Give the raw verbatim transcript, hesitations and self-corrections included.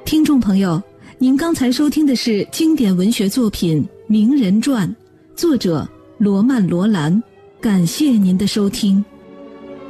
听众朋友，您刚才收听的是经典文学作品《名人传》，作者罗曼·罗兰。感谢您的收听。